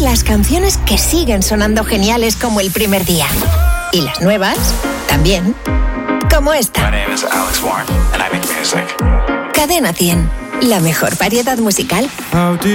las canciones que siguen sonando geniales como el primer día. Y las nuevas, también. Como esta. My name is Alex Warren and I make music. Cadena 100. La mejor variedad musical.